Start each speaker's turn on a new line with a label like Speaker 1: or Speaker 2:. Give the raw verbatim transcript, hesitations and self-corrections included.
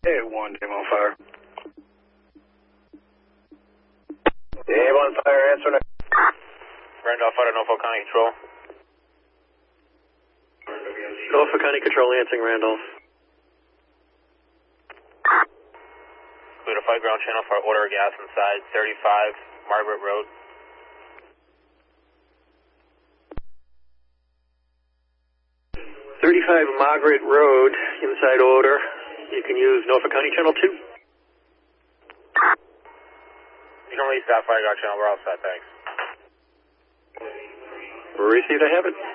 Speaker 1: Hey, one, Dame on fire.
Speaker 2: Dame on fire, answer now.
Speaker 3: Randolph out of Norfolk County Control.
Speaker 4: Norfolk County Control answering Randolph.
Speaker 3: Clear to fight ground channel for order of gas inside thirty-five Margaret Road.
Speaker 4: thirty-five Margaret Road, inside order. You can use Norfolk County Channel two.
Speaker 3: You can release that fire ground channel. We're all set, thanks.
Speaker 4: Received, I have it.